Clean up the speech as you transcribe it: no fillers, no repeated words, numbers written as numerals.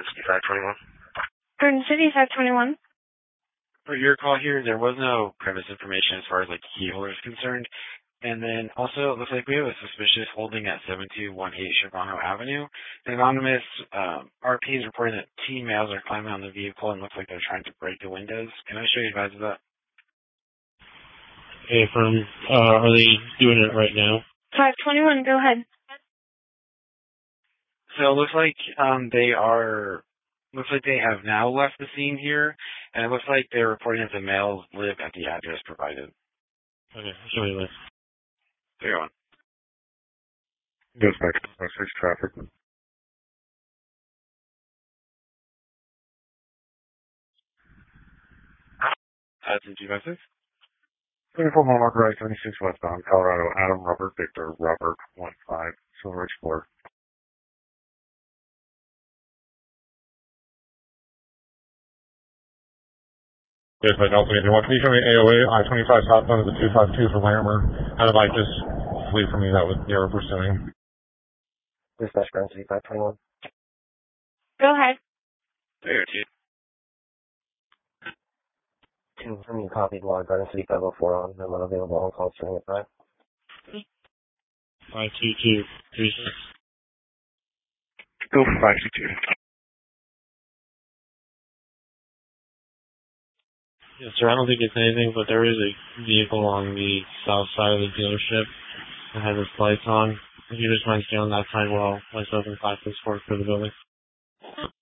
Garden City 521. Garden City 521. For your call here, there was no premise information as far as like key holder is concerned. And then also, it looks like we have a suspicious holding at 7218 Chivano Avenue. An anonymous RP is reporting that teen males are climbing on the vehicle and looks like they're trying to break the windows. Can I show you guys that? Hey, firm, are they doing it right now? 521, go ahead. So it looks like they have now left the scene here, and it looks like they're reporting that the males live at the address provided. Okay, show me this. There you go. Dispatch 6 traffic. That's in 256. 24 mile marker right, 76 westbound, Colorado, Adam, Robert, Victor, Robert, 15, Silver Explorer. Dispatch Alpha Agent 1, can you show me AOA, I-25 southbound to the 252 for Larimer? How did I just flee from me that was they were pursuing? Dispatch Garden City 521. Go ahead. There you go, Confirm you copied log Garden City 504 on. I'm unavailable on call starting at 5. 52236. Go for 522. Yes, sir, I don't think it's anything, but there is a vehicle on the south side of the dealership that has its lights on. If you just mind staying on that side while myself and Class 4 for the building.